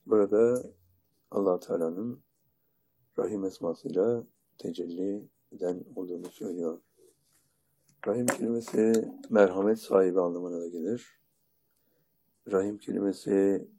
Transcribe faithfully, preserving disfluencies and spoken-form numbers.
Burada Allah Teala'nın Rahim esmasıyla tecelli eden olduğunu söylüyor. Rahim kelimesi merhamet sahibi anlamına da gelir. Rahim kelimesi